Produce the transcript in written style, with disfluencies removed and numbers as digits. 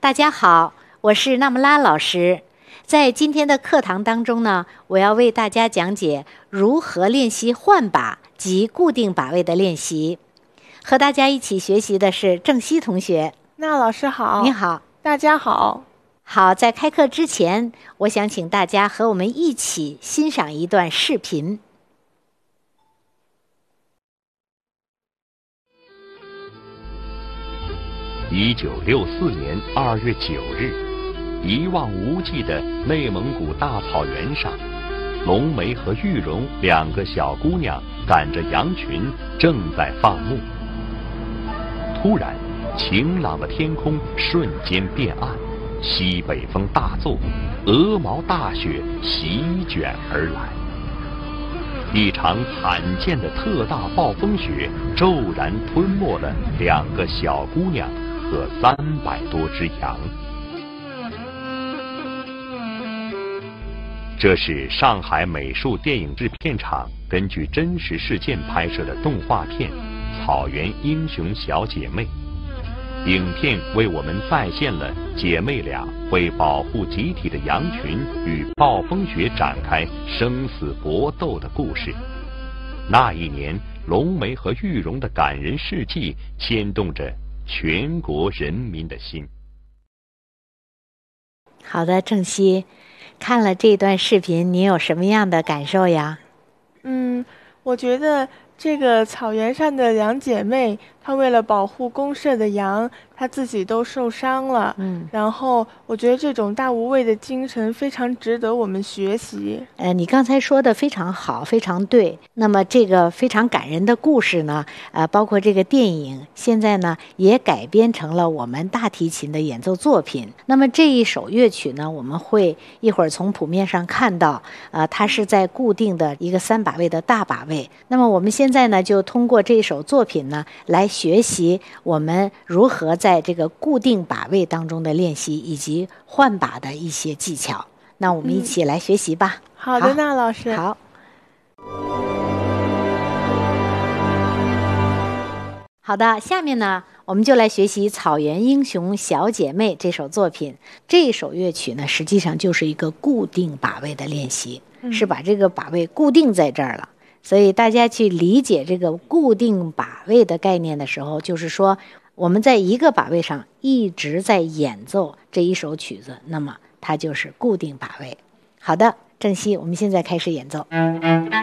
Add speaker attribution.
Speaker 1: 大家好，我是纳木拉老师。在今天的课堂当中呢，我要为大家讲解如何练习换把及固定把位的练习。和大家一起学习的是郑希同学。
Speaker 2: 那老师好。
Speaker 1: 你好。
Speaker 2: 大家好。
Speaker 1: 好，在开课之前，我想请大家和我们一起欣赏一段视频。
Speaker 3: 1964年2月9日，一望无际的内蒙古大草原上，龙梅和玉荣两个小姑娘赶着羊群正在放牧。突然，晴朗的天空瞬间变暗，西北风大作，鹅毛大雪席卷而来。一场罕见的特大暴风雪骤然吞没了两个小姑娘和300多只羊。这是上海美术电影制片厂根据真实事件拍摄的动画片《草原英雄小姐妹》。影片为我们再现了姐妹俩为保护集体的羊群与暴风雪展开生死搏斗的故事。那一年，龙梅和玉荣的感人事迹牵动着全国人民的心。
Speaker 1: 好的，郑希，看了这段视频，你有什么样的感受呀？
Speaker 2: 我觉得这个草原上的两姐妹，她为了保护公社的羊，她自己都受伤了。然后我觉得这种大无畏的精神非常值得我们学习。
Speaker 1: 你刚才说的非常好，非常对。那么这个非常感人的故事呢，包括这个电影，现在呢也改编成了我们大提琴的演奏作品。那么这一首乐曲呢，我们会一会儿从谱面上看到，它是在固定的一个3把位的大把位。那么我们现在呢，就通过这首作品呢，来学习我们如何在这个固定把位当中的练习，以及换把的一些技巧。那我们一起来学习吧。
Speaker 2: 好的，那老师。
Speaker 1: 好。好的，下面呢，我们就来学习《草原英雄小姐妹》这首作品。这首乐曲呢，实际上就是一个固定把位的练习，是把这个把位固定在这儿了。所以大家去理解这个固定把位的概念的时候，就是说我们在一个把位上一直在演奏这一首曲子，那么它就是固定把位。好的，郑希，我们现在开始演奏。